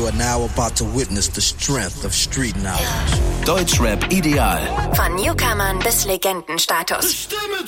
You are now about to witness the strength of street knowledge. Deutschrap ideal. Von Newcomern bis Legendenstatus.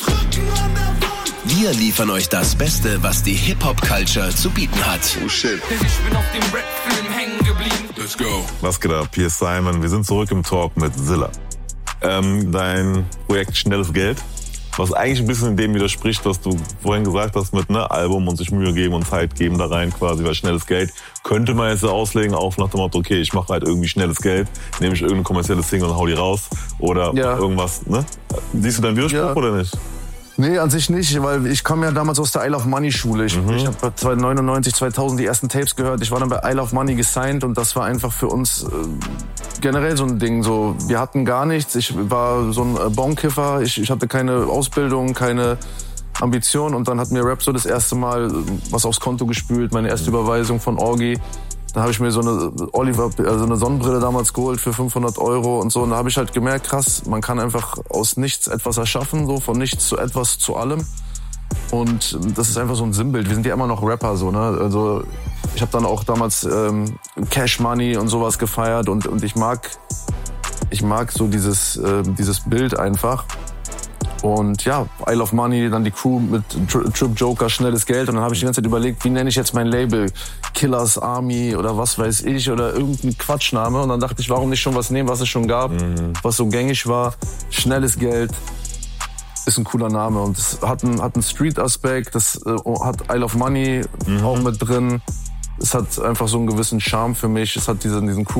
Wir liefern euch das Beste, was die Hip-Hop-Culture zu bieten hat. Oh shit. Denn ich bin auf dem Rap-Film hängen geblieben. Let's go. Was geht ab? Hier ist Simon. Wir sind zurück im Talk mit Zilla. Dein Projekt Schnelles Geld, was eigentlich ein bisschen dem widerspricht, was du vorhin gesagt hast mit Album und sich Mühe geben und Zeit geben da rein quasi, weil schnelles Geld könnte man jetzt auslegen auf nach dem Motto, okay, ich mache halt irgendwie schnelles Geld, nehme ich irgendeine kommerzielle Single und hau die raus oder irgendwas, ne? Siehst du deinen Widerspruch oder nicht? Nee, an sich nicht, weil ich komme ja damals aus der Isle of Money Schule. Ich habe 1999, 2000 die ersten Tapes gehört. Ich war dann bei Isle of Money gesigned und das war einfach für uns generell so ein Ding. So, wir hatten gar nichts. Ich war so ein Bonkiffer. Ich hatte keine Ausbildung, keine Ambition und dann hat mir Rap so das erste Mal was aufs Konto gespült. Meine erste Überweisung von Orgi. Da habe ich mir so eine Sonnenbrille damals geholt für 500 € und so. Und da habe ich halt gemerkt, krass, man kann einfach aus nichts etwas erschaffen, so von nichts zu etwas zu allem. Und das ist einfach so ein Sinnbild. Wir sind ja immer noch Rapper, so, ne? Also ich habe dann auch damals Cash Money und sowas gefeiert und ich mag so dieses Bild einfach. Und ja, Isle of Money, dann die Crew mit Trip Joker, Schnelles Geld. Und dann habe ich die ganze Zeit überlegt, wie nenne ich jetzt mein Label? Killers Army oder was weiß ich oder irgendein Quatschname. Und dann dachte ich, warum nicht schon was nehmen, was es schon gab, was so gängig war. Schnelles Geld ist ein cooler Name und es hat einen Street-Aspekt, das hat Isle of Money auch mit drin. Es hat einfach so einen gewissen Charme für mich. Es hat diesen Crew